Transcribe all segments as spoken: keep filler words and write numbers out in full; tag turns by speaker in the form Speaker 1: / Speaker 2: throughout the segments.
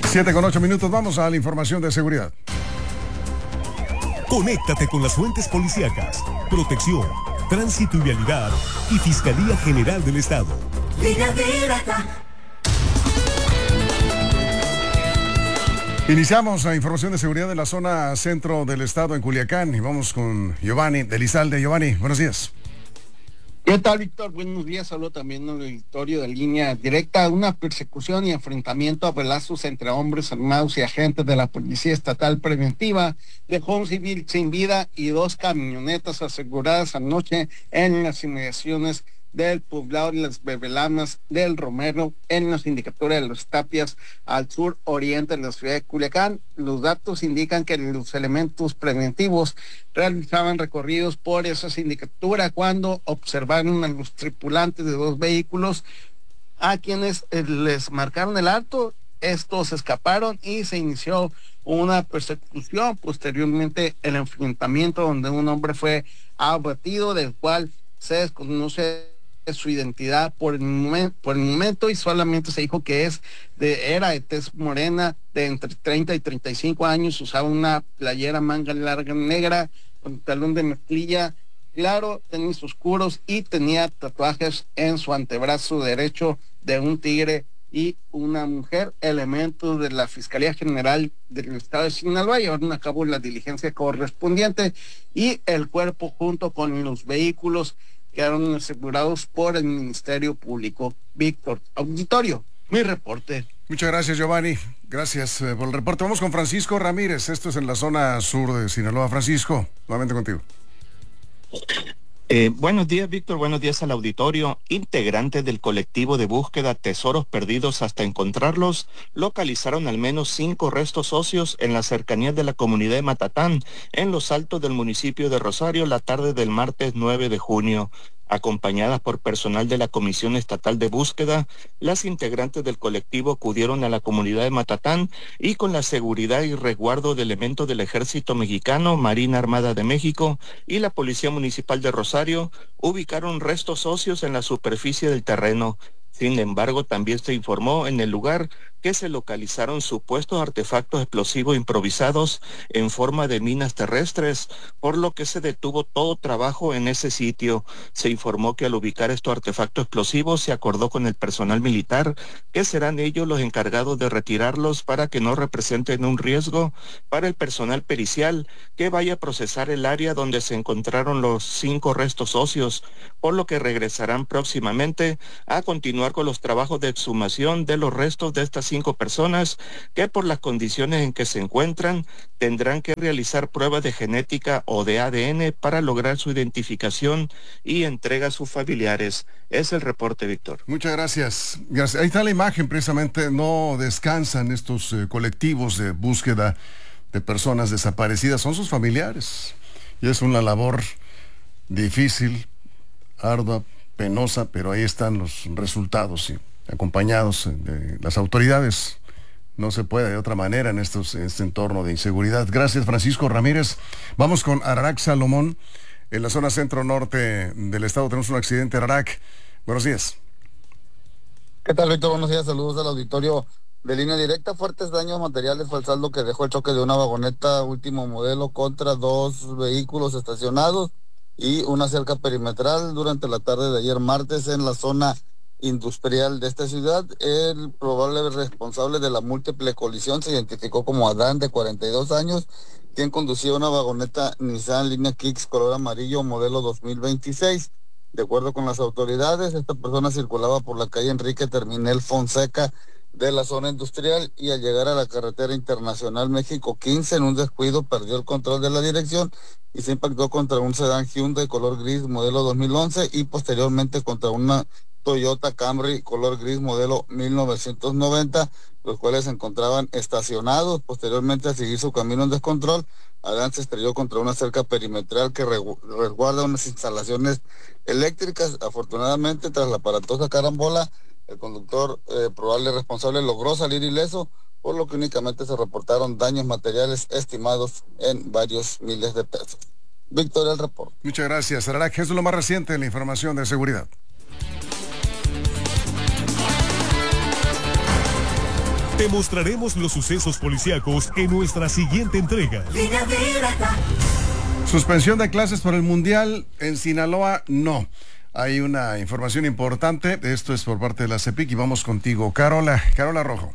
Speaker 1: Siete con ocho minutos, vamos a la información de seguridad.
Speaker 2: Conéctate con las fuentes policíacas, protección, tránsito y vialidad y Fiscalía General del Estado.
Speaker 3: Línea directa.
Speaker 1: Iniciamos la información de seguridad en la zona centro del estado en Culiacán y vamos con Giovanni de Elizalde. Giovanni, buenos días.
Speaker 4: ¿Qué tal, Víctor? Buenos días. Hablo también en el auditorio de Línea Directa. Una persecución y enfrentamiento a balazos entre hombres armados y agentes de la Policía Estatal Preventiva dejó un civil sin vida y dos camionetas aseguradas anoche en las inmediaciones del poblado de las Bebelamas del Romero, en la sindicatura de Los Tapias, al sur oriente de la ciudad de Culiacán. Los datos indican que los elementos preventivos realizaban recorridos por esa sindicatura cuando observaron a los tripulantes de dos vehículos, a quienes les marcaron el alto. Estos escaparon y se inició una persecución. Posteriormente, el enfrentamiento donde un hombre fue abatido, del cual se desconoce su identidad por el, momen, por el momento, y solamente se dijo que es de, era de tez morena, de entre treinta y treinta y cinco años, usaba una playera manga larga negra, pantalón de mezclilla claro, tenis oscuros y tenía tatuajes en su antebrazo derecho de un tigre y una mujer. Elementos de la Fiscalía General del Estado de Sinaloa llevaron a cabo la diligencia correspondiente y el cuerpo junto con los vehículos quedaron asegurados por el Ministerio Público. Víctor, auditorio, mi reporte.
Speaker 1: Muchas gracias, Giovanni. Gracias eh, por el reporte. Vamos con Francisco Ramírez. Esto es en la zona sur de Sinaloa. Francisco, nuevamente contigo.
Speaker 5: Eh, buenos días, Víctor. Buenos días al auditorio. Integrantes del colectivo de búsqueda Tesoros Perdidos hasta encontrarlos localizaron al menos cinco restos óseos en las cercanías de la comunidad de Matatán, en los altos del municipio de Rosario, la tarde del martes nueve de junio. Acompañadas por personal de la Comisión Estatal de Búsqueda, las integrantes del colectivo acudieron a la comunidad de Matatán y con la seguridad y resguardo de elementos del Ejército Mexicano, Marina Armada de México y la Policía Municipal de Rosario, ubicaron restos óseos en la superficie del terreno. Sin embargo, también se informó en el lugar que se localizaron supuestos artefactos explosivos improvisados en forma de minas terrestres, por lo que se detuvo todo trabajo en ese sitio. Se informó que al ubicar estos artefactos explosivos se acordó con el personal militar que serán ellos los encargados de retirarlos para que no representen un riesgo para el personal pericial que vaya a procesar el área donde se encontraron los cinco restos óseos, por lo que regresarán próximamente a continuar con los trabajos de exhumación de los restos de estas cinco personas que por las condiciones en que se encuentran tendrán que realizar pruebas de genética o de A D N para lograr su identificación y entrega a sus familiares. Es el reporte, Víctor.
Speaker 1: Muchas gracias. Gracias. Ahí está la imagen, precisamente. No descansan estos eh, colectivos de búsqueda de personas desaparecidas. Son sus familiares. Y es una labor difícil, ardua, penosa, pero ahí están los resultados, sí, acompañados de las autoridades. No se puede de otra manera en, estos, en este entorno de inseguridad. Gracias, Francisco Ramírez. Vamos con Ararac Salomón, en la zona centro-norte del estado. Tenemos un accidente, Ararac. Buenos días.
Speaker 6: ¿Qué tal, Víctor? Buenos días, saludos al auditorio de Línea Directa. Fuertes daños materiales fue el saldo que dejó el choque de una vagoneta último modelo contra dos vehículos estacionados y una cerca perimetral durante la tarde de ayer martes en la zona industrial de esta ciudad. El probable responsable de la múltiple colisión se identificó como Adán, de cuarenta y dos años, quien conducía una vagoneta Nissan línea Kicks color amarillo modelo dos mil veintiséis. De acuerdo con las autoridades, esta persona circulaba por la calle Enrique Terminel Fonseca de la zona industrial y al llegar a la carretera internacional México quince, en un descuido perdió el control de la dirección y se impactó contra un sedán Hyundai color gris modelo dos mil once y posteriormente contra una Toyota Camry color gris modelo mil novecientos noventa, los cuales se encontraban estacionados. Posteriormente, a seguir su camino en descontrol, Adán se estrelló contra una cerca perimetral que resguarda unas instalaciones eléctricas. Afortunadamente, tras la aparatosa carambola, el conductor eh, probable responsable logró salir ileso, por lo que únicamente se reportaron daños materiales estimados en varios miles de pesos. Víctor, el reporte.
Speaker 1: Muchas gracias, Ararac. Eso es lo más reciente en la información de seguridad.
Speaker 2: Te mostraremos los sucesos policíacos en nuestra siguiente entrega.
Speaker 3: Línea directa.
Speaker 1: Suspensión de clases por el Mundial en Sinaloa, no. Hay una información importante, esto es por parte de la CEPIC y vamos contigo, Carola, Carola Rojo.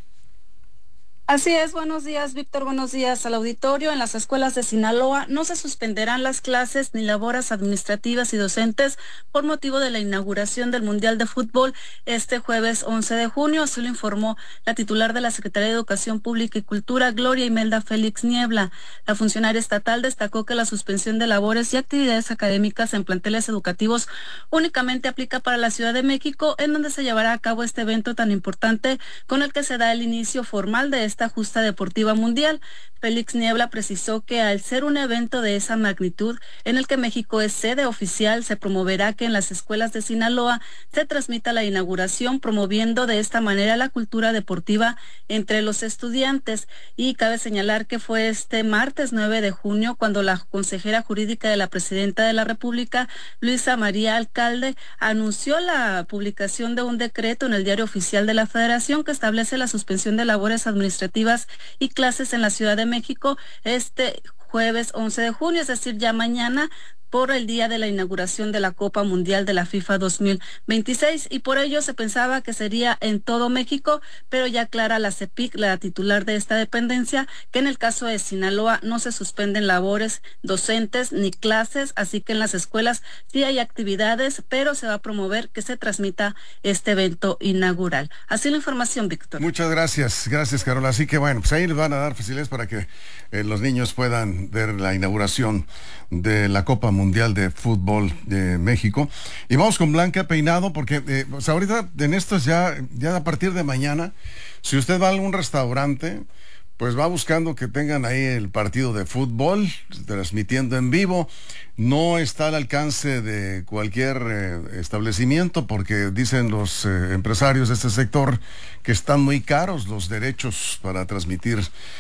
Speaker 7: Así es, buenos días, Víctor, buenos días al auditorio. En las escuelas de Sinaloa no se suspenderán las clases ni labores administrativas y docentes por motivo de la inauguración del Mundial de Fútbol este jueves once de junio, así lo informó la titular de la Secretaría de Educación Pública y Cultura, Gloria Imelda Félix Niebla. La funcionaria estatal destacó que la suspensión de labores y actividades académicas en planteles educativos únicamente aplica para la Ciudad de México, en donde se llevará a cabo este evento tan importante con el que se da el inicio formal de este esta justa deportiva mundial. Félix Niebla precisó que al ser un evento de esa magnitud en el que México es sede oficial, se promoverá que en las escuelas de Sinaloa se transmita la inauguración, promoviendo de esta manera la cultura deportiva entre los estudiantes. Y cabe señalar que fue este martes nueve de junio cuando la consejera jurídica de la Presidenta de la República, Luisa María Alcalde, anunció la publicación de un decreto en el Diario Oficial de la Federación que establece la suspensión de labores administrativas y clases en la Ciudad de México este jueves once de junio, es decir, ya mañana, por el día de la inauguración de la Copa Mundial de la FIFA dos mil veintiséis, y por ello se pensaba que sería en todo México, pero ya aclara la CEPIC, la titular de esta dependencia, que en el caso de Sinaloa no se suspenden labores docentes ni clases, así que en las escuelas sí hay actividades, pero se va a promover que se transmita este evento inaugural. Así la información, Víctor.
Speaker 1: Muchas gracias, gracias, Carola. Así que bueno, pues ahí les van a dar facilidades para que eh, los niños puedan ver la inauguración de la Copa Mundial de Fútbol de México. Y vamos con Blanca Peinado, porque eh, pues ahorita en estos ya, ya a partir de mañana, si usted va a algún restaurante, pues va buscando que tengan ahí el partido de fútbol, transmitiendo en vivo. No está al alcance de cualquier eh, establecimiento, porque dicen los eh, empresarios de este sector que están muy caros los derechos para transmitir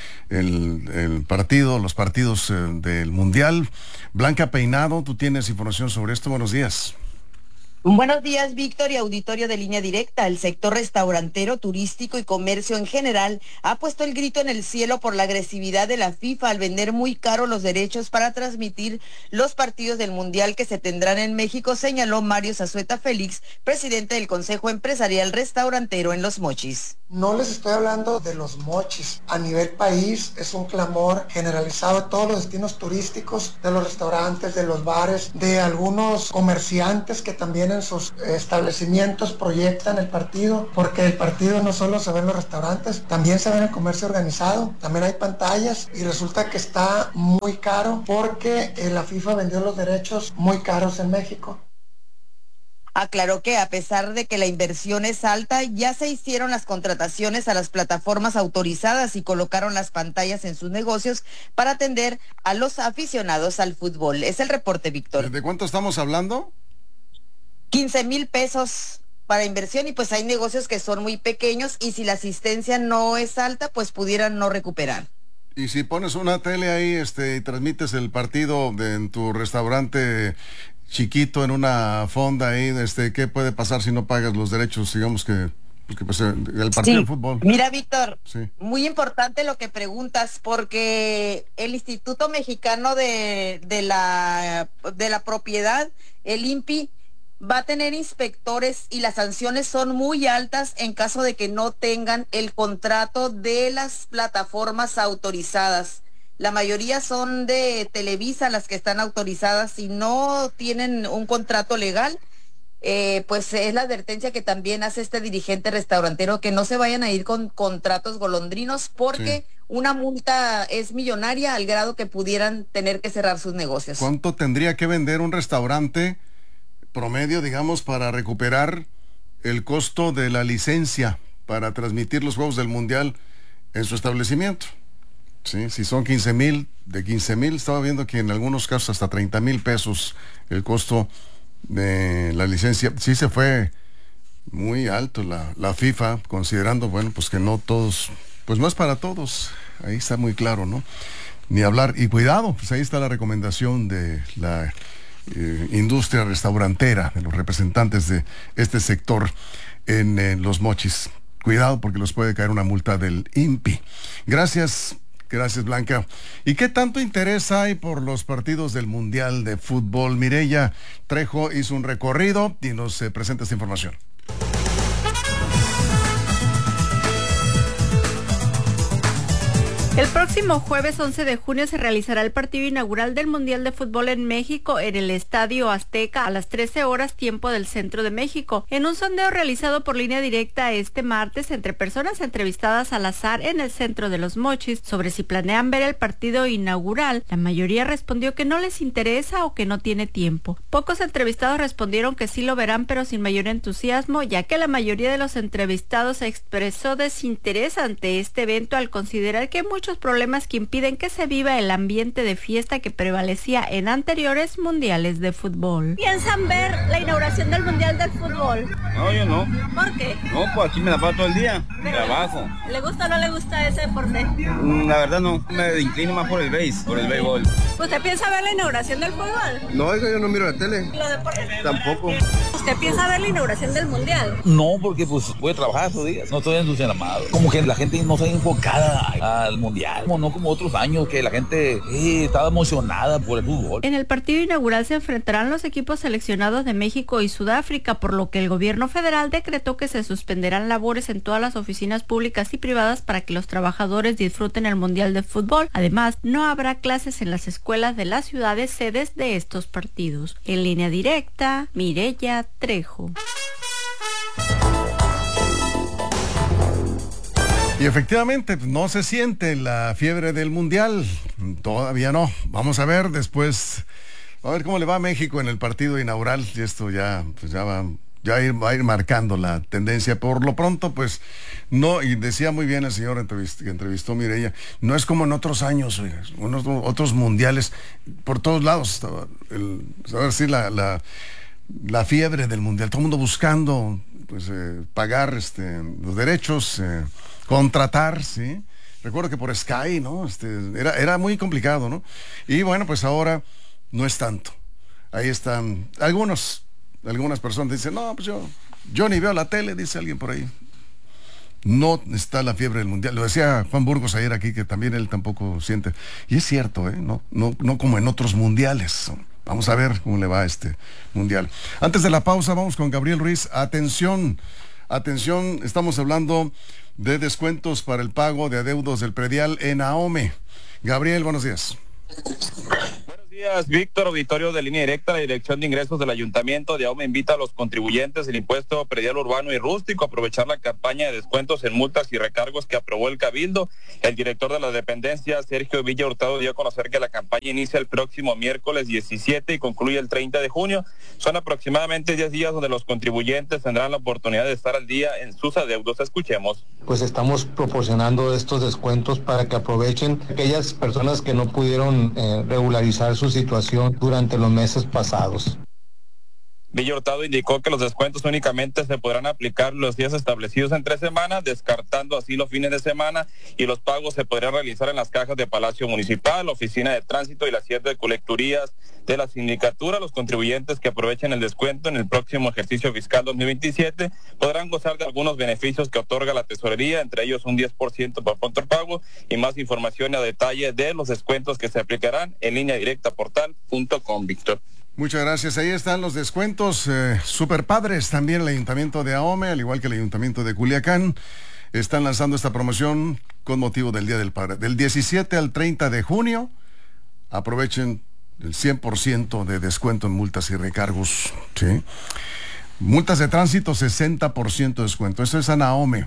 Speaker 1: El, el partido, los partidos eh, del Mundial. Blanca Peinado, tú tienes información sobre esto. Buenos días.
Speaker 8: Buenos días, Víctor y auditorio de Línea Directa. El sector restaurantero, turístico y comercio en general ha puesto el grito en el cielo por la agresividad de la FIFA al vender muy caro los derechos para transmitir los partidos del Mundial que se tendrán en México, señaló Mario Zazueta Félix, presidente del Consejo Empresarial Restaurantero en Los Mochis.
Speaker 9: No les estoy hablando de Los Mochis. A nivel país es un clamor generalizado de todos los destinos turísticos, de los restaurantes, de los bares, de algunos comerciantes que también en sus establecimientos proyectan el partido, porque el partido no solo se ve en los restaurantes, también se ve en el comercio organizado, también hay pantallas, y resulta que está muy caro porque eh, la FIFA vendió los derechos muy caros en México.
Speaker 8: Aclaró que a pesar de que la inversión es alta, ya se hicieron las contrataciones a las plataformas autorizadas y colocaron las pantallas en sus negocios para atender a los aficionados al fútbol. Es el reporte, Víctor.
Speaker 1: ¿De cuánto estamos hablando?
Speaker 8: quince mil pesos para inversión, y pues hay negocios que son muy pequeños y si la asistencia no es alta, pues pudieran no recuperar.
Speaker 1: Y si pones una tele ahí este, y transmites el partido de, en tu restaurante chiquito en una fonda ahí, este, ¿qué puede pasar si no pagas los derechos, digamos que, que pues, el partido
Speaker 8: sí.
Speaker 1: de fútbol?
Speaker 8: Mira, Víctor,
Speaker 1: sí.
Speaker 8: Muy importante lo que preguntas, porque el Instituto Mexicano de, de, la, de la Propiedad, el I N P I, va a tener inspectores y las sanciones son muy altas en caso de que no tengan el contrato de las plataformas autorizadas. La mayoría son de Televisa las que están autorizadas y no tienen un contrato legal. Eh, pues es la advertencia que también hace este dirigente restaurantero, que no se vayan a ir con contratos golondrinos, porque sí. Una multa es millonaria al grado que pudieran tener que cerrar sus negocios.
Speaker 1: ¿Cuánto tendría que vender un restaurante promedio, digamos, para recuperar el costo de la licencia para transmitir los juegos del Mundial en su establecimiento? Sí, si son quince mil, de quince mil, estaba viendo que en algunos casos hasta treinta mil pesos el costo de la licencia. Sí se fue muy alto la, la FIFA, considerando, bueno, pues que no todos, pues no es para todos, ahí está muy claro, ¿no? Ni hablar, y cuidado, pues ahí está la recomendación de la Eh, industria restaurantera, de los representantes de este sector en eh, Los Mochis. cuidado porque los puede caer una multa del I N P I. Gracias, gracias Blanca. ¿Y qué tanto interés hay por los partidos del Mundial de Fútbol? Mireya Trejo hizo un recorrido y nos eh, presenta esta información.
Speaker 10: El próximo jueves once de junio se realizará el partido inaugural del Mundial de Fútbol en México en el Estadio Azteca a las trece horas tiempo del centro de México. En un sondeo realizado por Línea Directa este martes entre personas entrevistadas al azar en el centro de Los Mochis sobre si planean ver el partido inaugural, la mayoría respondió que no les interesa o que no tiene tiempo. Pocos entrevistados respondieron que sí lo verán pero sin mayor entusiasmo, ya que la mayoría de los entrevistados expresó desinterés ante este evento al considerar que muchos Muchos problemas que impiden que se viva el ambiente de fiesta que prevalecía en anteriores mundiales de fútbol.
Speaker 11: ¿Piensan ver la inauguración del Mundial del Fútbol?
Speaker 12: No, yo no.
Speaker 11: ¿Por qué?
Speaker 12: No, pues aquí me la paso todo el día, trabajo.
Speaker 11: ¿Le gusta o no le gusta ese deporte?
Speaker 12: La verdad no, me inclino más por el béis, por el béisbol.
Speaker 11: ¿Usted piensa ver la inauguración del fútbol?
Speaker 12: No, yo no miro la tele.
Speaker 11: ¿Los deportes?
Speaker 12: Tampoco.
Speaker 11: ¿Usted piensa ver la inauguración del Mundial?
Speaker 13: No, porque pues voy a trabajar esos días, no estoy entusiasmado. Como que la gente no está enfocada al Mundial. No como otros años que la gente eh, estaba emocionada por el fútbol.
Speaker 10: En el partido inaugural se enfrentarán los equipos seleccionados de México y Sudáfrica, por lo que el gobierno federal decretó que se suspenderán labores en todas las oficinas públicas y privadas para que los trabajadores disfruten el Mundial de Fútbol. Además, no habrá clases en las escuelas de las ciudades sedes de estos partidos. En Línea Directa, Mireya Trejo.
Speaker 1: Y efectivamente, no se siente la fiebre del Mundial, todavía no. Vamos a ver después, a ver cómo le va a México en el partido inaugural, y esto ya, pues ya va, ya ir, va a ir marcando la tendencia. Por lo pronto, pues, no, y decía muy bien el señor entrevist, que entrevistó Mireya, no es como en otros años, oiga, unos, otros mundiales, por todos lados estaba, el, a ver si la, la, la fiebre del Mundial, todo el mundo buscando, pues, eh, pagar este, los derechos, eh, contratar, ¿sí? Recuerdo que por Sky, ¿no? Este, era, era muy complicado, ¿no? Y bueno, pues ahora no es tanto. Ahí están algunos, algunas personas dicen, no, pues yo, yo ni veo la tele, dice alguien por ahí. No está la fiebre del Mundial. Lo decía Juan Burgos ayer aquí, que también él tampoco siente. Y es cierto, ¿eh? No, no, no como en otros mundiales. Vamos a ver cómo le va a este mundial. Antes de la pausa, vamos con Gabriel Ruiz. Atención, atención, estamos hablando de descuentos para el pago de adeudos del predial en AOME. Gabriel, buenos días.
Speaker 14: Buenos días, Víctor, auditorio de Línea Directa. La Dirección de Ingresos del Ayuntamiento de AOME invita a los contribuyentes del impuesto predial urbano y rústico a aprovechar la campaña de descuentos en multas y recargos que aprobó el Cabildo. El director de la dependencia, Sergio Villa Hurtado, dio a conocer que la campaña inicia el próximo miércoles diecisiete y concluye el treinta de junio. Son aproximadamente diez días donde los contribuyentes tendrán la oportunidad de estar al día en sus adeudos. Escuchemos.
Speaker 15: Pues estamos proporcionando estos descuentos para que aprovechen aquellas personas que no pudieron eh, regularizar su situación durante los meses pasados.
Speaker 14: Villa Hurtado indicó que los descuentos únicamente se podrán aplicar los días establecidos entre semanas, descartando así los fines de semana, y los pagos se podrán realizar en las cajas de Palacio Municipal, Oficina de Tránsito y las siete colecturías de la sindicatura. Los contribuyentes que aprovechen el descuento en el próximo ejercicio fiscal dos mil veintisiete podrán gozar de algunos beneficios que otorga la tesorería, entre ellos un diez por ciento por pronto pago, y más información a detalle de los descuentos que se aplicarán en línea directa portal punto com. Víctor.
Speaker 1: Muchas gracias. Ahí están los descuentos eh, super padres. También el Ayuntamiento de AOME, al igual que el Ayuntamiento de Culiacán, están lanzando esta promoción con motivo del Día del Padre. Del diecisiete al treinta de junio, aprovechen el cien por ciento de descuento en multas y recargos. ¿Sí? Multas de tránsito, sesenta por ciento de descuento. Eso es en AOME.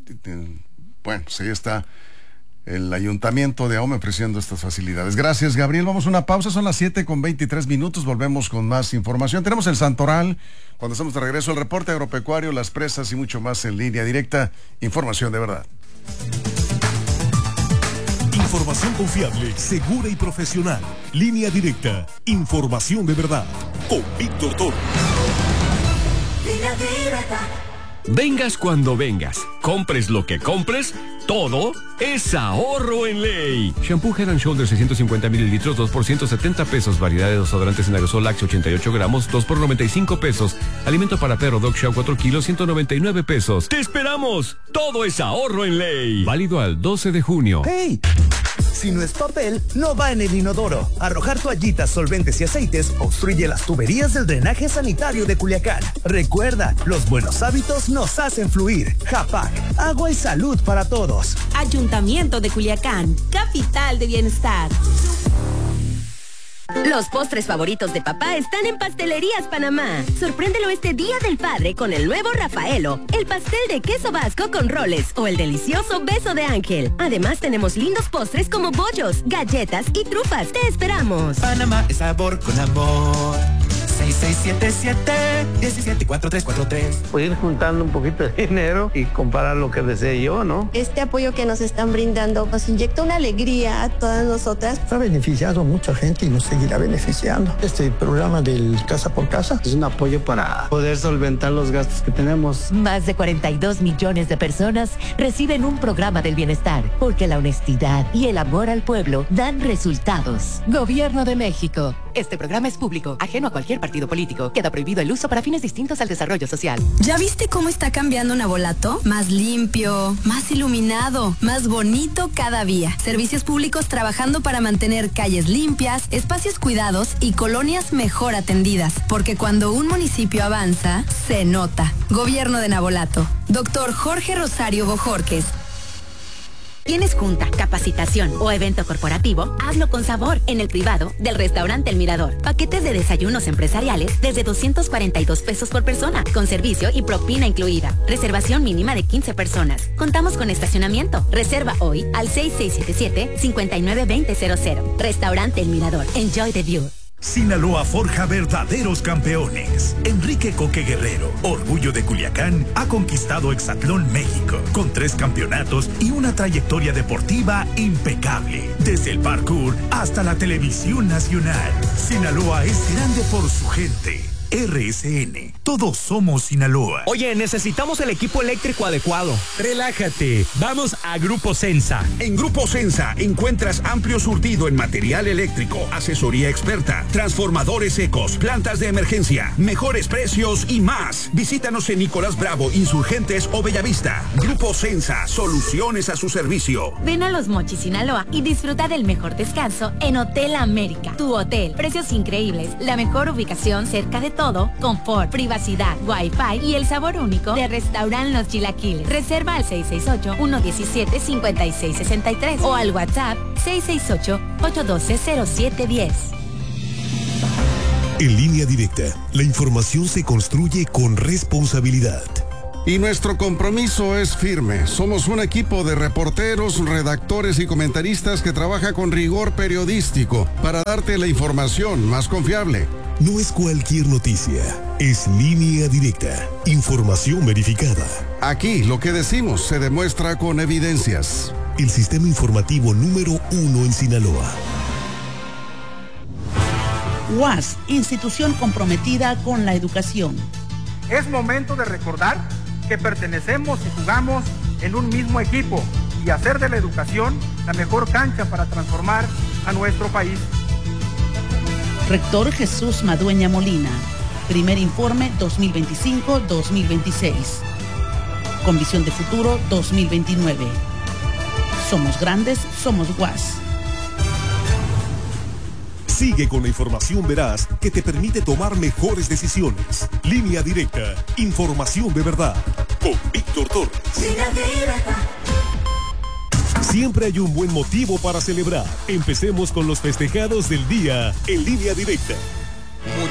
Speaker 1: Bueno, pues ahí está el Ayuntamiento de AOME ofreciendo estas facilidades. Gracias, Gabriel. Vamos a una pausa, son las siete con veintitrés minutos, volvemos con más información. Tenemos el Santoral, cuando estamos de regreso, el reporte agropecuario, las presas y mucho más en Línea Directa. Información de verdad.
Speaker 2: Información confiable, segura y profesional. Línea Directa, información de verdad. Con Víctor Toro.
Speaker 3: Línea Directa.
Speaker 16: Vengas cuando vengas, compres lo que compres, todo es ahorro en ley. Shampoo Head and Shoulders seiscientos cincuenta mililitros, dos por ciento setenta pesos. Variedad de desodorantes en aerosol Axe ochenta y ocho gramos, dos por noventa y cinco pesos. Alimento para perro Dog Chow cuatro kilos, ciento noventa y nueve pesos. ¡Te esperamos! Todo es ahorro en ley. Válido al doce de junio.
Speaker 17: ¡Hey! Si no es papel, no va en el inodoro. Arrojar toallitas, solventes y aceites obstruye las tuberías del drenaje sanitario de Culiacán. Recuerda, los buenos hábitos nos hacen fluir. Japac, agua y salud para todos.
Speaker 18: Ayuntamiento de Culiacán, capital de bienestar.
Speaker 19: Los postres favoritos de papá están en Pastelerías Panamá. Sorpréndelo este Día del Padre con el nuevo Rafaelo, el pastel de queso vasco con roles o el delicioso beso de ángel. Además tenemos lindos postres como bollos, galletas y trufas. ¡Te esperamos!
Speaker 20: Panamá es sabor con amor. seis seis siete siete, uno siete cuatro tres cuatro tres.
Speaker 21: Voy a ir juntando un poquito de dinero y comprar lo que desee yo, ¿no?
Speaker 22: Este apoyo que nos están brindando nos inyecta una alegría a todas nosotras.
Speaker 23: Ha beneficiado a mucha gente y nos seguirá beneficiando. Este programa del Casa por Casa
Speaker 21: es un apoyo para poder solventar los gastos que tenemos.
Speaker 24: Más de cuarenta y dos millones de personas reciben un programa del bienestar, porque la honestidad y el amor al pueblo dan resultados. Gobierno de México.
Speaker 25: Este programa es público, ajeno a cualquier partido político. Queda prohibido el uso para fines distintos al desarrollo social.
Speaker 26: ¿Ya viste cómo está cambiando Navolato? Más limpio, más iluminado, más bonito cada día. Servicios públicos trabajando para mantener calles limpias, espacios cuidados y colonias mejor atendidas. Porque cuando un municipio avanza, se nota. Gobierno de Navolato. Doctor Jorge Rosario Bojorques.
Speaker 27: ¿Tienes junta, capacitación o evento corporativo? Hazlo con sabor en el privado del restaurante El Mirador. Paquetes de desayunos empresariales desde doscientos cuarenta y dos pesos por persona, con servicio y propina incluida. Reservación mínima de quince personas. Contamos con estacionamiento. Reserva hoy al seis seis siete siete, cinco nueve dos cero cero cero. Restaurante El Mirador. Enjoy the view.
Speaker 2: Sinaloa forja verdaderos campeones. Enrique Coque Guerrero, orgullo de Culiacán, ha conquistado Hexatlón México con tres campeonatos y una trayectoria deportiva impecable. Desde el parkour hasta la televisión nacional. Sinaloa es grande por su gente. R S N, todos somos Sinaloa.
Speaker 28: Oye, necesitamos el equipo eléctrico adecuado. Relájate, vamos a Grupo Sensa.
Speaker 29: En Grupo Sensa encuentras amplio surtido en material eléctrico, asesoría experta, transformadores secos, plantas de emergencia, mejores precios y más. Visítanos en Nicolás Bravo, Insurgentes o Bellavista. Grupo Sensa, soluciones a su servicio.
Speaker 27: Ven a Los Mochis, Sinaloa y disfruta del mejor descanso en Hotel América. Tu hotel, precios increíbles, la mejor ubicación cerca de todo, confort, privacidad, wifi y el sabor único de Restaurant Los Chilaquiles. Reserva al seis seis ocho, uno uno siete, cinco seis seis tres o al WhatsApp seis seis ocho, ocho uno dos, cero siete uno cero.
Speaker 2: En Línea Directa, la información se construye con responsabilidad.
Speaker 1: Y nuestro compromiso es firme. Somos un equipo de reporteros, redactores y comentaristas que trabaja con rigor periodístico para darte la información más confiable.
Speaker 2: No es cualquier noticia, es Línea Directa, información verificada.
Speaker 1: Aquí lo que decimos se demuestra con evidencias.
Speaker 2: El sistema informativo número uno en Sinaloa.
Speaker 30: U A S, institución comprometida con la educación.
Speaker 31: Es momento de recordar que pertenecemos y jugamos en un mismo equipo y hacer de la educación la mejor cancha para transformar a nuestro país.
Speaker 30: Rector Jesús Madueña Molina. Primer informe dos mil veinticinco dos mil veintiséis. Con visión de futuro dos mil veintinueve. Somos grandes, somos U A S.
Speaker 2: Sigue con la información veraz que te permite tomar mejores decisiones. Línea Directa, información de verdad. Con Víctor Torres. Siempre hay un buen motivo para celebrar. Empecemos con los festejados del día en Línea Directa.